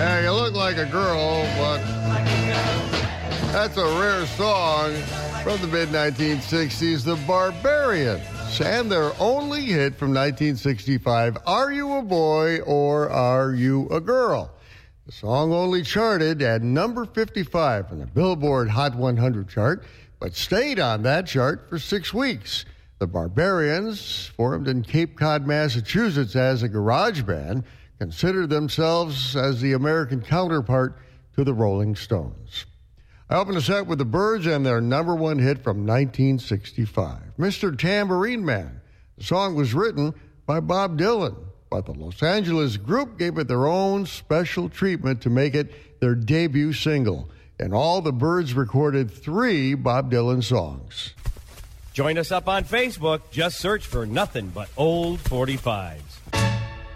Yeah, you look like a girl, but that's a rare song from the mid-1960s, the Barbarians, and their only hit from 1965, Are You a Boy or Are You a Girl? The song only charted at number 55 on the Billboard Hot 100 chart, but stayed on that chart for 6 weeks. The Barbarians, formed in Cape Cod, Massachusetts as a garage band, consider themselves as the American counterpart to the Rolling Stones. I open the set with the Byrds and their number one hit from 1965, Mr. Tambourine Man. The song was written by Bob Dylan, but the Los Angeles group gave it their own special treatment to make it their debut single. In all, the Byrds recorded 3 Bob Dylan songs. Join us up on Facebook. Just search for Nothing But Old 45s.